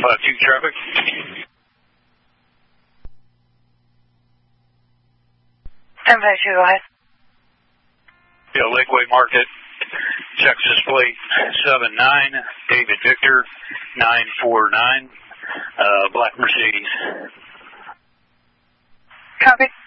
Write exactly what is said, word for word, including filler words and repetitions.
five two traffic. ten five two, go ahead. Yeah, Lakeway Market, Texas plate seven nine, David Victor nine four nine, uh, black Mercedes. Copy.